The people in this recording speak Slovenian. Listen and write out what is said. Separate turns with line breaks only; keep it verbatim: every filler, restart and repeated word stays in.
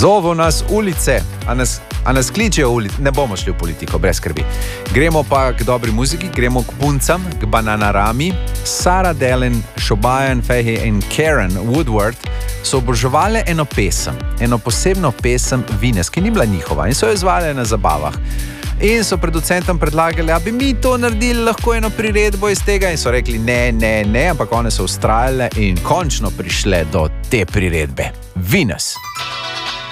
Zovu nas ulice, a nas, a nas kličejo ulice, ne bomo šli v politiko, brez skrbi. Gremo pa k dobri muziki, gremo k puncam, k Bananarami. Sarah Dallin, Shobayan Fahey in Karen Woodward so oboževali eno pesem, eno posebno pesem Venus, ki ni bila njihova in so jo izvajali na zabavah. In so producentom predlagali, da bi mi to naredili lahko eno priredbo iz tega in so rekli ne, ne, ne, ampak one so ustrajale in končno prišle do te priredbe. Venus.